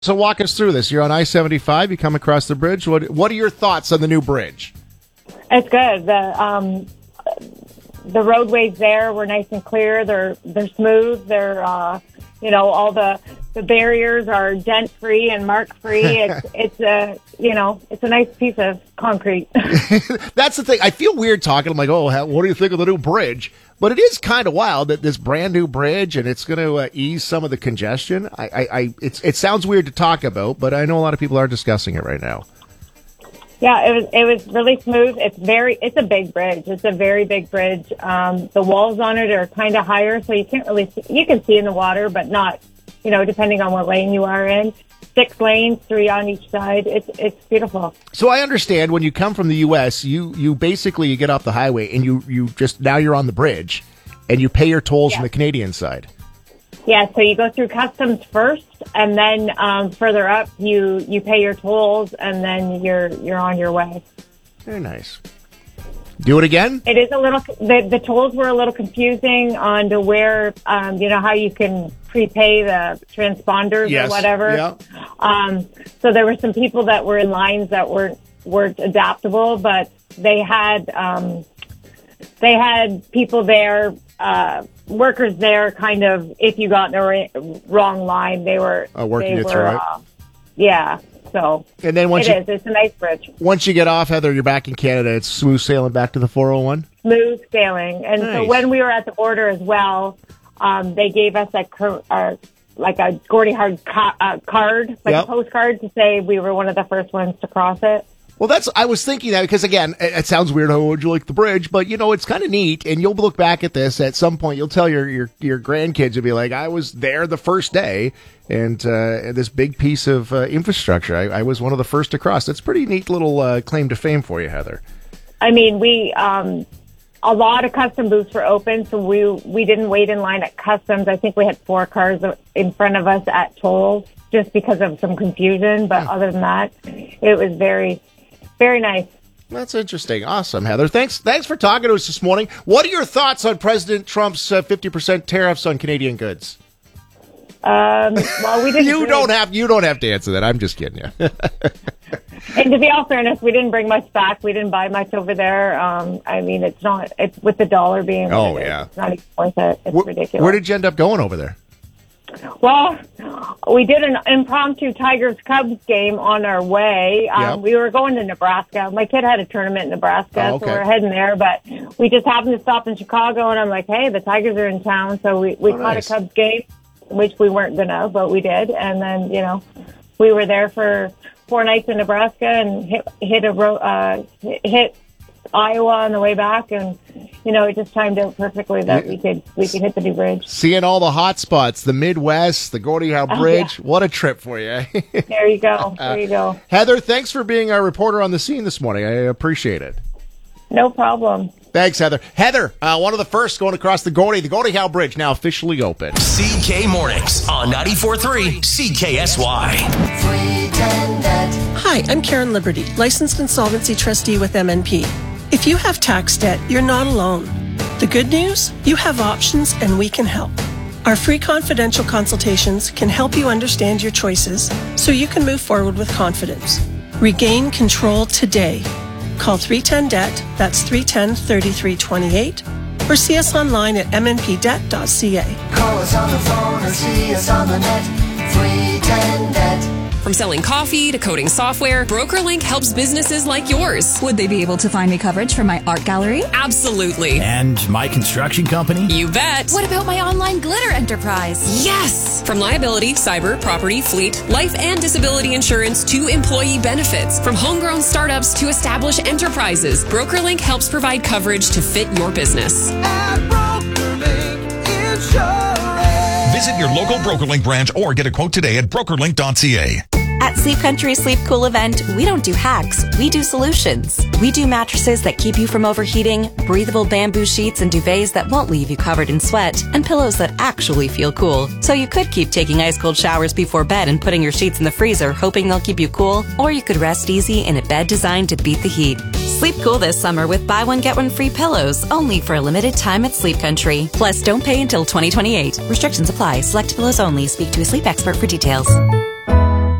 So walk us through this. You're on I-75. You come across the bridge. What are your thoughts on the new bridge? It's good. The roadways there were nice and clear. They're smooth. They're all the barriers are dent free and mark free. It's a nice piece of concrete. That's the thing. I feel weird talking. I'm like, what do you think of the new bridge? But it is kind of wild that this brand new bridge and it's going to ease some of the congestion. It sounds weird to talk about, but I know a lot of people are discussing it right now. Yeah, it was really smooth. It's a big bridge. It's a very big bridge. The walls on it are kind of higher, so you can't really see. You can see in the water, but not, depending on what lane you are in. 6 lanes, 3 on each side. It's beautiful. So I understand when you come from the U.S., you basically get off the highway and now you're on the bridge and you pay your tolls from the Canadian side. Yeah, so you go through customs first, and then further up you pay your tolls, and then you're on your way. Very nice. Do it again? It is a little. The tolls were a little confusing on to where how you can prepay the transponders or whatever. Yeah. So there were some people that were in lines that weren't adaptable, but they had people there. Workers there, kind of, if you got in the wrong line, they were working it through, right? Yeah. So and then it's a nice bridge. Once you get off, Heather, you're back in Canada. It's smooth sailing back to the 401. Smooth sailing, and so when we were at the border as well, they gave us a Gordie Howe card, a postcard to say we were one of the first ones to cross it. Well, I was thinking that because, again, it sounds weird. Oh, would you like the bridge? But, it's kind of neat. And you'll look back at this at some point. You'll tell your grandkids, you'll be like, I was there the first day. And this big piece of infrastructure, I was one of the first to cross. That's a pretty neat little claim to fame for you, Heather. I mean, a lot of custom booths were open, so we didn't wait in line at customs. I think we had 4 cars in front of us at tolls just because of some confusion. But other than that, it was very... very nice. That's interesting. Awesome, Heather. Thanks for talking to us this morning. What are your thoughts on President Trump's 50% tariffs on Canadian goods? Well, we didn't. You don't have to answer that. I'm just kidding you. And to be all fairness, we didn't bring much back. We didn't buy much over there. I mean, it's with the dollar being. It's not even worth it. It's ridiculous. Where did you end up going over there? Well, we did an impromptu Tigers-Cubs game on our way. We were going to Nebraska. My kid had a tournament in Nebraska, so we were heading there. But we just happened to stop in Chicago, and I'm like, hey, the Tigers are in town. So we caught a Cubs game, which we weren't going to, but we did. And then, we were there for 4 nights in Nebraska and hit Iowa on the way back, and it just timed out perfectly that we could hit the new bridge. Seeing all the hot spots, the Midwest, the Gordie Howe Bridge. Yeah. What a trip for you. There you go. Heather, thanks for being our reporter on the scene this morning. I appreciate it. No problem. Thanks, Heather. Heather, one of the first going across the Gordie Howe Bridge, now officially open. CK Mornings on 94.3 CKSY. Hi, I'm Karen Liberty, licensed insolvency trustee with MNP. If you have tax debt, you're not alone. The good news? You have options and we can help. Our free confidential consultations can help you understand your choices so you can move forward with confidence. Regain control today. Call 310-DEBT, that's 310-3328, or see us online at mnpdebt.ca. Call us on the phone or see us on the net, 310-DEBT. From selling coffee to coding software, BrokerLink helps businesses like yours. Would they be able to find me coverage for my art gallery? Absolutely. And my construction company? You bet. What about my online glitter enterprise? Yes! From liability, cyber, property, fleet, life and disability insurance to employee benefits. From homegrown startups to established enterprises, BrokerLink helps provide coverage to fit your business. At BrokerLink Insurance. Visit your local BrokerLink branch or get a quote today at brokerlink.ca. At Sleep Country Sleep Cool event, we don't do hacks, we do solutions. We do mattresses that keep you from overheating, breathable bamboo sheets and duvets that won't leave you covered in sweat, and pillows that actually feel cool. So you could keep taking ice cold showers before bed and putting your sheets in the freezer, hoping they'll keep you cool, or you could rest easy in a bed designed to beat the heat. Sleep cool this summer with buy one get one free pillows, only for a limited time at Sleep Country. Plus, don't pay until 2028. Restrictions apply. Select pillows only. Speak to a sleep expert for details.